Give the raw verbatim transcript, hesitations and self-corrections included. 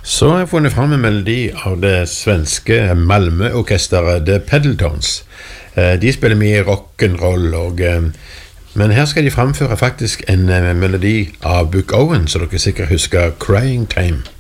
Så har jeg funnet frem en melodi av det svenske Malmö-orkesteret The Pedaltones. De spiller mye rock'n'roll, og, men her skal de fremføre faktisk en melodi av Buck Owens, så dere sikkert husker Crying Time.